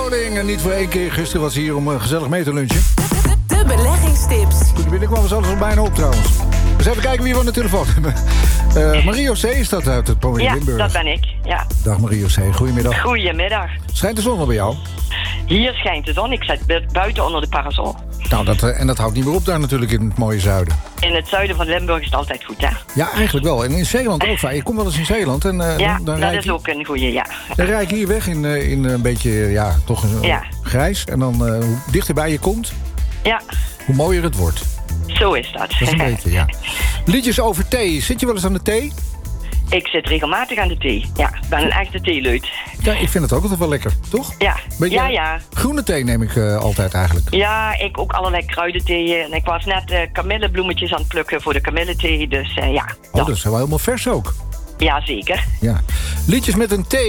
Koning. En niet voor één keer. Gisteren was hij hier om gezellig mee te lunchen. De beleggingstips. Toen hij binnenkwam was alles al bijna op trouwens. Dus even kijken wie we aan de telefoon hebben. Marie-José is dat uit het Pommerje Limburg. Ja, dat ben ik. Ja. Dag Marie-José, goedemiddag. Goedemiddag. Schijnt de zon al bij jou? Hier schijnt de zon. Ik zit buiten onder de parasol. Nou, dat houdt niet meer op daar natuurlijk in het mooie zuiden. In het zuiden van Limburg is het altijd goed, hè? Ja, eigenlijk wel. En in Zeeland ook. Ik kom wel eens in Zeeland. En, Ja, dan dat is ook een goeie, ja. Dan rijd ik hier weg in een beetje, ja, toch een grijs. En dan hoe dichterbij je komt, Ja, hoe mooier het wordt. zo is dat. Dat is een beetje, ja. Liedjes over thee. Zit je wel eens aan de thee? Ik zit regelmatig aan de thee. Ja, ik ben een echte theeleut. Ja, ik vind het ook altijd wel lekker, toch? Ja, Beetje ja. Groene thee neem ik altijd eigenlijk. Ja, ik ook allerlei kruidentheeën. En ik was net kamillebloemetjes aan het plukken voor de kamillethee. Dus ja. Oh, dat is wel helemaal vers ook. Ja, zeker. Ja. Liedjes met een thee.